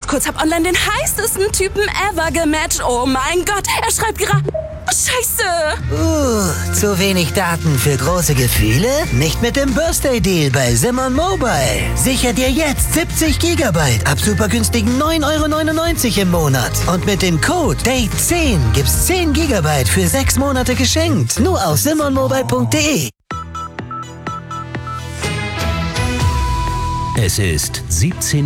kurz, hab online den heißesten Typen ever gematcht. Oh mein Gott, er schreibt gerade... Scheiße! Zu wenig Daten für große Gefühle? Nicht mit dem Birthday Deal bei Simon Mobile. Sicher dir jetzt 70 Gigabyte ab super günstigen 9,99 € im Monat. Und mit dem Code DATE10 gibt's 10 Gigabyte für 6 Monate geschenkt. Nur auf simonmobile.de. Es ist 17